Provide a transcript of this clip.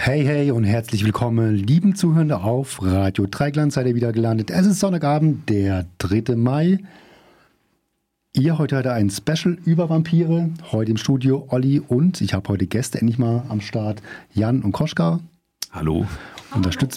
Hey, hey und herzlich willkommen, lieben Zuhörende auf Radio Dreigland, seid ihr wieder gelandet. Es ist Sonntagabend, der 3. Mai. Ihr heute ein Special über Vampire. Heute im Studio Olli und ich habe heute Gäste endlich mal am Start. Jan und Koschka. Hallo. Unterstützen